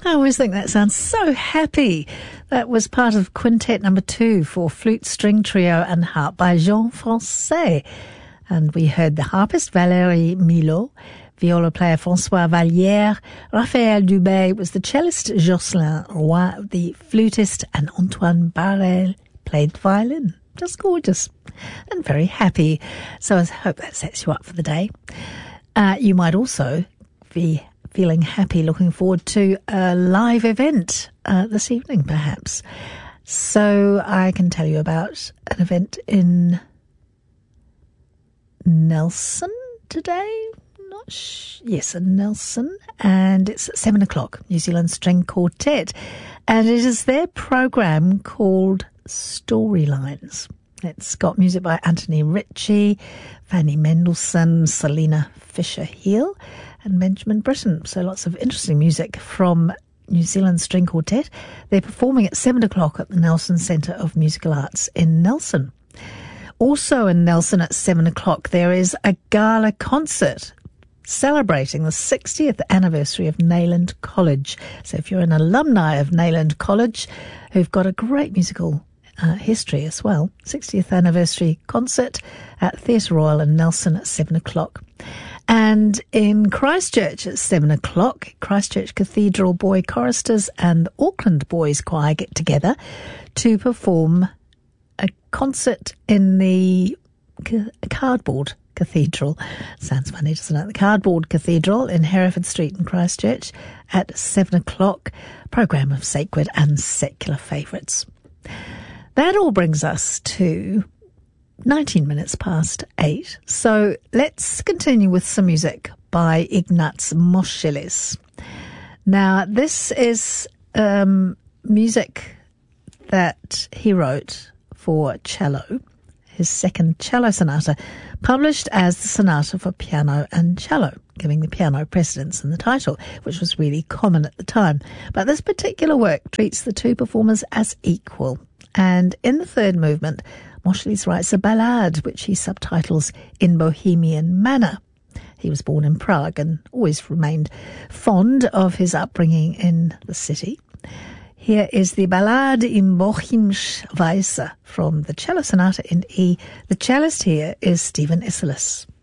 I always think that sounds so happy. That was part of Quintet number 2 for flute, string trio and harp by Jean Francais. And we heard the harpist Valérie Milot, viola player François Vallière, Raphaël Dubé was the cellist, Jocelyn Roy, the flutist, and Antoine Barrel played the violin. Just gorgeous and very happy. So I hope that sets you up for the day. You might also be feeling happy, looking forward to a live event this evening, perhaps. So I can tell you about an event in Nelson today. Yes, in Nelson, and it's at 7 o'clock, New Zealand String Quartet, and it is their program called Storylines. It's got music by Anthony Ritchie, Fanny Mendelssohn, Selena Fisher-Heel, and Benjamin Britten. So lots of interesting music from New Zealand String Quartet. They're performing at 7 o'clock at the Nelson Centre of Musical Arts in Nelson. Also in Nelson at 7 o'clock, there is a gala concert celebrating the 60th anniversary of Nayland College. So if you're an alumni of Nayland College, who've got a great musical history as well, 60th anniversary concert at Theatre Royal in Nelson at 7 o'clock. And in Christchurch at 7 o'clock, Christchurch Cathedral Boy Choristers and the Auckland Boys Choir get together to perform a concert in the Cardboard Cathedral. Sounds funny, doesn't it? The Cardboard Cathedral in Hereford Street in Christchurch at 7 o'clock. Programme of sacred and secular favourites. That all brings us to 19 minutes past 8. So let's continue with some music by Ignaz Moscheles. Now, this is music that he wrote for cello, his second cello sonata, published as the Sonata for Piano and Cello, giving the piano precedence in the title, which was really common at the time. But this particular work treats the two performers as equal. And in the third movement, Moscheles writes a ballade, which he subtitles In Bohemian Manner. He was born in Prague and always remained fond of his upbringing in the city. Here is the Ballade in Bohemische Weise from the cello sonata in E. The cellist here is Stephen Isserlis.